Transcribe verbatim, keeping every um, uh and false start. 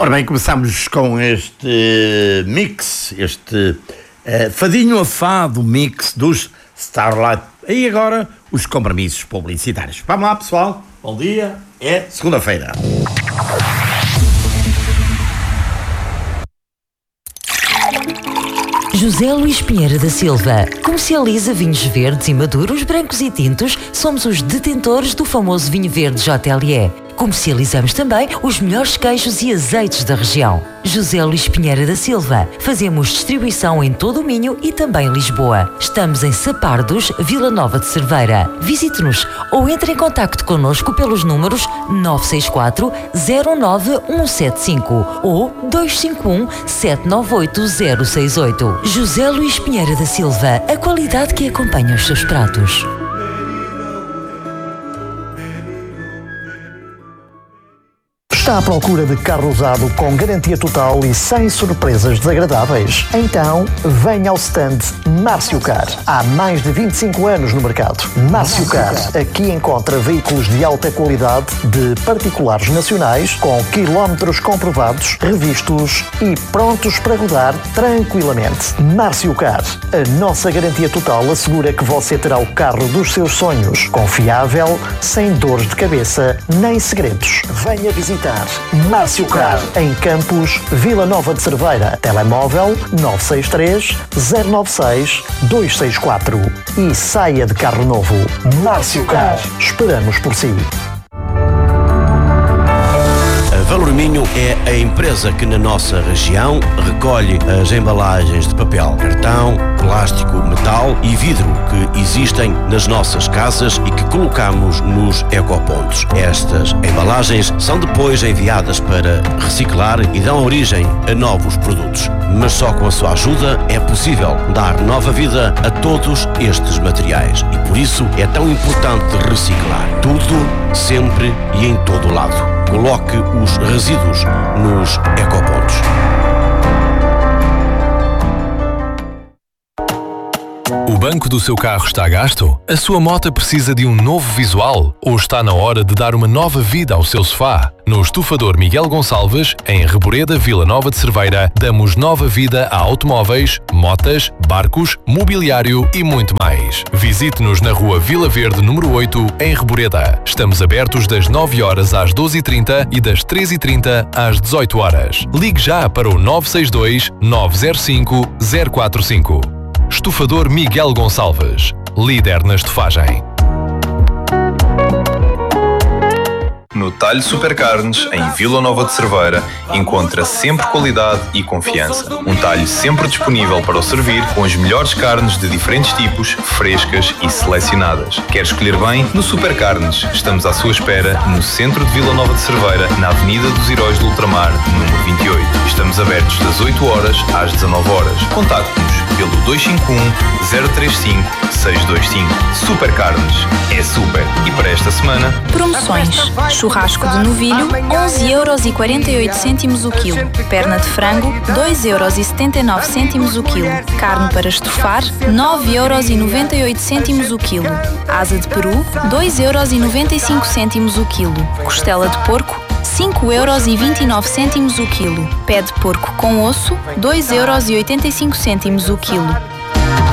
Ora bem, começamos com este mix, este uh, fadinho afado mix dos Starlight. E agora os compromissos publicitários. Vamos lá, pessoal. Bom dia. É segunda-feira. José Luís Pinheiro da Silva comercializa vinhos verdes e maduros, brancos e tintos. Somos os detentores do famoso vinho verde J L E. Comercializamos também os melhores queijos e azeites da região. José Luís Pinheiro da Silva. Fazemos distribuição em todo o Minho e também Lisboa. Estamos em Sapardos, Vila Nova de Cerveira. Visite-nos ou entre em contacto connosco pelos números nove seis quatro, zero nove um sete cinco ou dois cinco um, sete nove oito, zero seis oito. José Luís Pinheiro da Silva. A qualidade que acompanha os seus pratos. Está à procura de carro usado com garantia total e sem surpresas desagradáveis? Então, venha ao stand Márcio Car. Há mais de vinte e cinco anos no mercado. Márcio Car. Aqui encontra veículos de alta qualidade de particulares nacionais com quilómetros comprovados, revistos e prontos para rodar tranquilamente. Márcio Car. A nossa garantia total assegura que você terá o carro dos seus sonhos. Confiável, sem dores de cabeça nem segredos. Venha visitar Márcio Car, em Campos, Vila Nova de Cerveira. Telemóvel nove seis três, zero nove seis, dois seis quatro. E saia de carro novo. Márcio Car. Esperamos por si. A Valor Minho é a empresa que na nossa região recolhe as embalagens de papel, cartão, plástico, metal e vidro que existem nas nossas casas e que colocamos nos ecopontos. Estas embalagens são depois enviadas para reciclar e dão origem a novos produtos. Mas só com a sua ajuda é possível dar nova vida a todos estes materiais. E por isso é tão importante reciclar tudo, sempre e em todo o lado. Coloque os resíduos nos ecopontos. O banco do seu carro está gasto? A sua moto precisa de um novo visual? Ou está na hora de dar uma nova vida ao seu sofá? No Estufador Miguel Gonçalves, em Reboreda, Vila Nova de Cerveira, damos nova vida a automóveis, motas, barcos, mobiliário e muito mais. Visite-nos na rua Vila Verde, número oito, em Reboreda. Estamos abertos das nove horas às doze e trinta e das treze e trinta às dezoito horas. Ligue já para o nove seis dois, nove zero cinco, zero quatro cinco. Estufador Miguel Gonçalves, líder na estufagem. No Talho Supercarnes, em Vila Nova de Cerveira, encontra sempre qualidade e confiança. Um talho sempre disponível para o servir, com as melhores carnes de diferentes tipos, frescas e selecionadas. Quer escolher bem? No Supercarnes. Estamos à sua espera, no centro de Vila Nova de Cerveira, na Avenida dos Heróis do Ultramar, número vinte e oito. Estamos abertos das oito horas às dezanove horas. Contacte-nos pelo dois cinco um, zero três cinco, seis dois cinco. Supercarnes. É super. E para esta semana... Promoções. Churrasco de novilho, onze euros e quarenta e oito cêntimos o quilo. Perna de frango, dois euros e setenta e nove cêntimos o quilo. Carne para estufar, nove euros e noventa e oito cêntimos o quilo. Asa de peru, dois euros e noventa e cinco cêntimos o quilo. Costela de porco, cinco euros e vinte e nove cêntimos o quilo. Pé de porco com osso, dois euros e oitenta e cinco cêntimos o quilo.